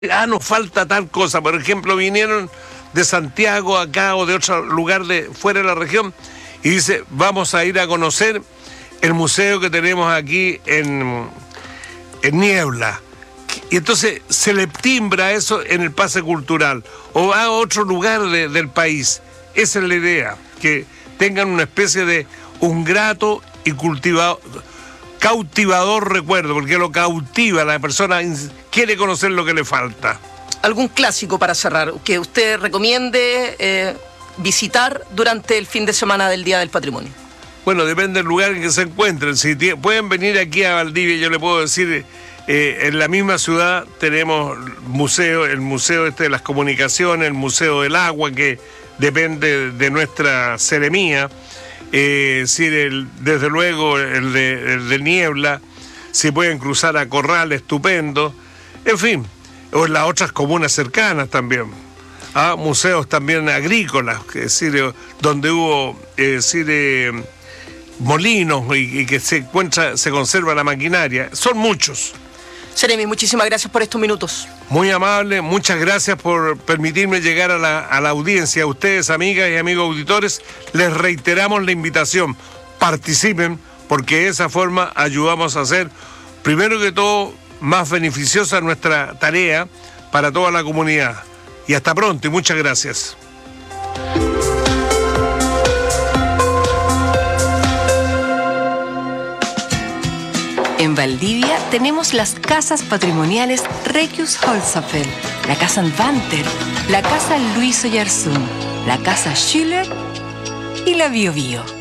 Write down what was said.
nos falta tal cosa. Por ejemplo, vinieron de Santiago acá o de otro lugar de fuera de la región y dice, vamos a ir a conocer el museo que tenemos aquí en Niebla. Y entonces se le timbra eso en el pase cultural o va a otro lugar del país. Esa es la idea, que tengan una especie de un grato y cautivador recuerdo, porque lo cautiva, la persona quiere conocer lo que le falta. ¿Algún clásico para cerrar que usted recomiende visitar durante el fin de semana del Día del Patrimonio? Bueno, depende del lugar en que se encuentren. Si pueden venir aquí a Valdivia, yo le puedo decir, en la misma ciudad tenemos museo, el Museo de las Comunicaciones, el Museo del Agua, que depende de nuestra seremía. Desde luego el de Niebla, si pueden cruzar a Corral, estupendo, en fin, o en las otras comunas cercanas también, museos también agrícolas, es decir, donde hubo molinos y que se conserva la maquinaria, son muchos. Seremi, muchísimas gracias por estos minutos. Muy amable, muchas gracias por permitirme llegar a la audiencia. A ustedes, amigas y amigos auditores, les reiteramos la invitación. Participen, porque de esa forma ayudamos a hacer, primero que todo, más beneficiosa nuestra tarea para toda la comunidad. Y hasta pronto y muchas gracias. En Valdivia tenemos las casas patrimoniales Regius Holzapfel, la casa Anvanter, la casa Luis Oyarzún, la casa Schüller y la Bio Bio.